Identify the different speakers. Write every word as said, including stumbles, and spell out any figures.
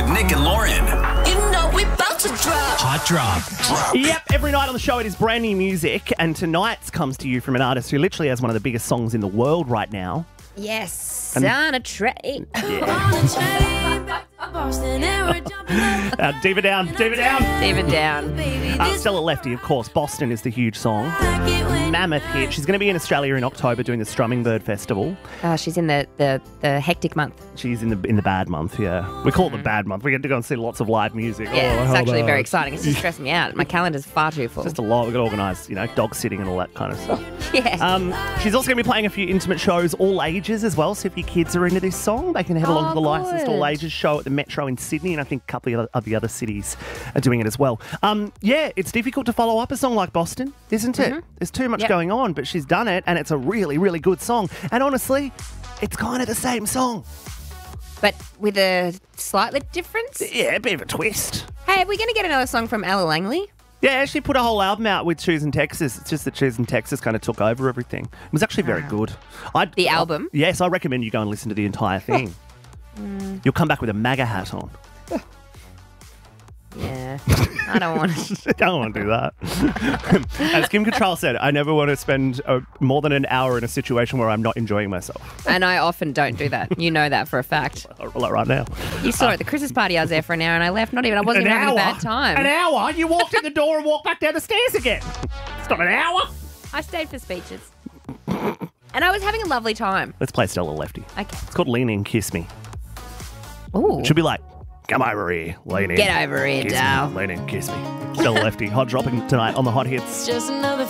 Speaker 1: with Nick and Lauren.
Speaker 2: You know we about to drop.
Speaker 3: Hot Drop.
Speaker 4: Yep, every night on the show it is brand new music, and tonight's comes to you from an artist who literally has one of the biggest songs in the world right now.
Speaker 5: Yes,
Speaker 4: And-
Speaker 5: on a train.
Speaker 4: Uh, Diva Down, Diva Down.
Speaker 5: David down.
Speaker 4: Uh, Stella Lefty, of course. Boston is the huge song. Mammoth hit. She's going to be in Australia in October doing the Strumming Bird Festival.
Speaker 5: Uh, she's in the, the, the hectic month.
Speaker 4: She's in the in the bad month, yeah. We call it the bad month. We get to go and see lots of live music.
Speaker 5: Yeah,
Speaker 4: Oh,
Speaker 5: it's
Speaker 4: hold
Speaker 5: actually
Speaker 4: on.
Speaker 5: very exciting. It's just stressing me out. My calendar's far too full.
Speaker 4: Just a lot. We've got to organise, you know, dog sitting and all that kind of stuff.
Speaker 5: yeah.
Speaker 4: Um, she's also going to be playing a few intimate shows, all ages as well. So if your kids are into this song, they can head along
Speaker 5: Oh,
Speaker 4: to the Licensed
Speaker 5: good.
Speaker 4: All Ages show at the Metro in Sydney, and I think a couple of, other, of the other cities are doing it as well. Um, yeah, it's difficult to follow up a song like Boston, isn't it? There's too much
Speaker 5: Yep.
Speaker 4: going on, but she's done it, and it's a really, really good song. And honestly, it's kind of the same song.
Speaker 5: but with a slightly difference.
Speaker 4: Yeah, a bit of a twist.
Speaker 5: Hey, are we going to get another song from Ella Langley?
Speaker 4: Yeah, she put a whole album out with Choosing Texas. It's just that Choosing Texas kind of took over everything. It was actually very good. I'd,
Speaker 5: The album?
Speaker 4: I, yes, I recommend you go and listen to the entire thing. You'll come back with a MAGA hat on.
Speaker 5: Yeah. I don't want to.
Speaker 4: I don't want to do that. As Kim Cattrall said, I never want to spend uh, more than an hour in a situation where I'm not enjoying myself.
Speaker 5: And I often don't do that. You know that for a fact.
Speaker 4: Like right now.
Speaker 5: You saw at the Christmas party I was there for an hour and I left. Not even, I wasn't
Speaker 4: An
Speaker 5: even having
Speaker 4: hour?
Speaker 5: a bad time.
Speaker 4: An hour? You walked in the door and walked back down the stairs again. It's not an hour.
Speaker 5: I stayed for speeches. And I was having a lovely time.
Speaker 4: Let's play Stella Lefty.
Speaker 5: Okay.
Speaker 4: It's called Lean In, Kiss Me.
Speaker 5: Ooh.
Speaker 4: It should be like, come over here, lean in.
Speaker 5: Get over here,
Speaker 4: kiss
Speaker 5: doll.
Speaker 4: me, lean in, kiss me. Stella Lefty, hot dropping tonight on the Hot Hits.
Speaker 2: Just another